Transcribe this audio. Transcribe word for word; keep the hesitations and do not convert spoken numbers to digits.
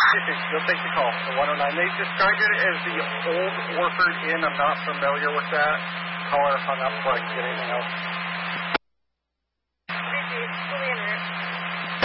You'll take the call. The one oh nine. They described it as the old Orford Inn. I'm not familiar with that. Caller hung up before I can get anything else.